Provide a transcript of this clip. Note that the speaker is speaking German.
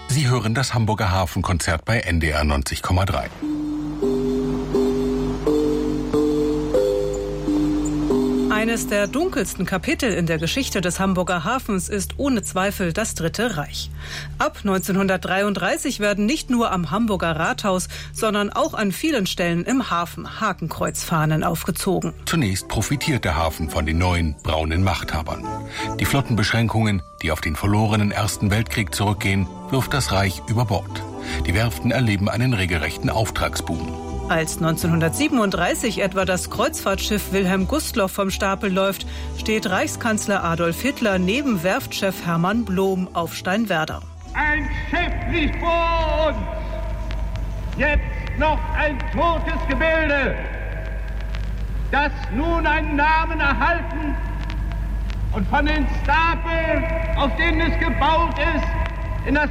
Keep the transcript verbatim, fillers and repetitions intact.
Sie hören das Hamburger Hafenkonzert bei N D R neunzig Komma drei. Eines der dunkelsten Kapitel in der Geschichte des Hamburger Hafens ist ohne Zweifel das Dritte Reich. Ab neunzehnhundertdreiunddreißig werden nicht nur am Hamburger Rathaus, sondern auch an vielen Stellen im Hafen Hakenkreuzfahnen aufgezogen. Zunächst profitiert der Hafen von den neuen braunen Machthabern. Die Flottenbeschränkungen, die auf den verlorenen Ersten Weltkrieg zurückgehen, wirft das Reich über Bord. Die Werften erleben einen regelrechten Auftragsboom. Als neunzehnhundertsiebenunddreißig etwa das Kreuzfahrtschiff Wilhelm Gustloff vom Stapel läuft, steht Reichskanzler Adolf Hitler neben Werftchef Hermann Blom auf Steinwerder. Ein Schiff liegt vor uns, jetzt noch ein totes Gebilde, das nun einen Namen erhalten und von den Stapel, auf denen es gebaut ist, in das